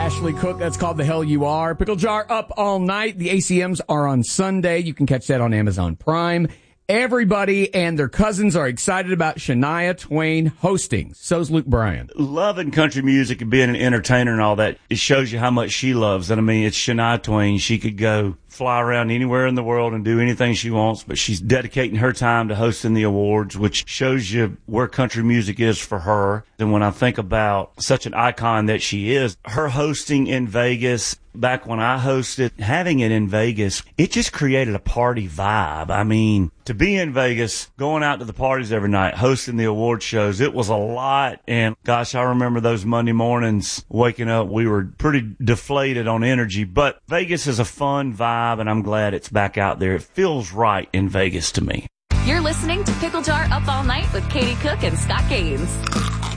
Ashley Cook. That's called The Hell You Are. Pickle Jar up all night. The ACMs are on Sunday. You can catch that on Amazon Prime. Everybody and their cousins are excited about Shania Twain hosting. So's Luke Bryan. Loving country music and being an entertainer and all that, it shows you how much she loves it. I mean, it's Shania Twain. She could go fly around anywhere in the world and do anything she wants, but she's dedicating her time to hosting the awards, which shows you where country music is for her. And when I think about such an icon that she is, her hosting in Vegas, back when I hosted, having it in Vegas, it just created a party vibe. I mean, to be in Vegas, going out to the parties every night, hosting the award shows, it was a lot. And gosh, I remember those Monday mornings waking up, we were pretty deflated on energy. But Vegas is a fun vibe, and I'm glad it's back out there. It feels right in Vegas to me. You're listening to Pickle Jar Up All Night with Katie Cook and Scott Gaines.